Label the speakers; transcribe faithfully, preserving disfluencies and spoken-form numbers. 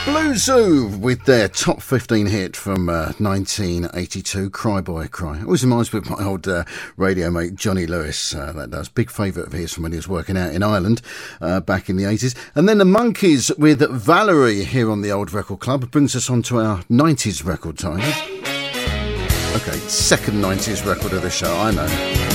Speaker 1: Blue Zoo with their top fifteen hit from uh, nineteen eighty-two, Cry Boy Cry. It always reminds me of my old uh, radio mate Johnny Lewis. Uh, that does. Big favourite of his from when he was working out in Ireland uh, back in the eighties. And then the Monkees with Valerie here on the Old Record Club brings us on to our nineties record time. Okay, second nineties record of the show, I know.